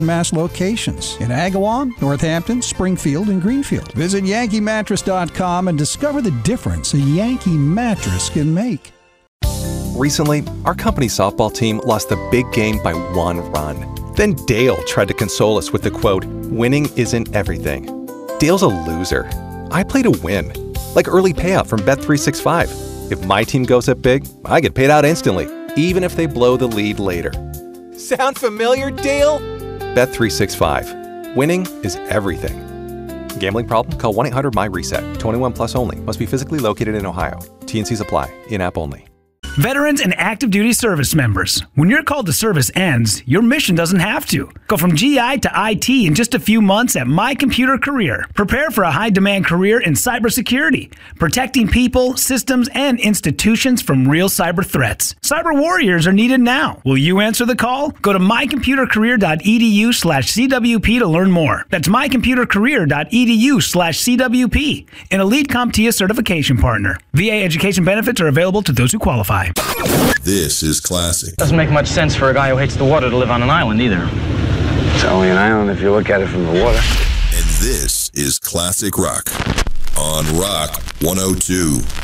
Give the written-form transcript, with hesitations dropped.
Mass locations in Agawam, Northampton, Springfield, and Greenfield. Visit yankeemattress.com and discover the difference a Yankee mattress can make. Recently, our company's softball team lost the big game by 1 run. Then Dale tried to console us with the quote, "Winning isn't everything." Dale's a loser. I play to win, like early payout from Bet365. If my team goes up big, I get paid out instantly, even if they blow the lead later. Sound familiar, Dale? Bet365. Winning is everything. Gambling problem? Call 1-800-MY-RESET. 21 plus only. Must be physically located in Ohio. T&Cs apply. In-app only. Veterans and active duty service members, when your call to service ends, your mission doesn't have to. Go from GI to IT in just a few months at My Computer Career. Prepare for a high-demand career in cybersecurity, protecting people, systems, and institutions from real cyber threats. Cyber warriors are needed now. Will you answer the call? Go to mycomputercareer.edu/CWP to learn more. That's mycomputercareer.edu/CWP, an elite CompTIA certification partner. VA education benefits are available to those who qualify. This is classic. Doesn't make much sense for a guy who hates the water to live on an island either. It's only an island if you look at it from the water. And this is Classic Rock on Rock 102.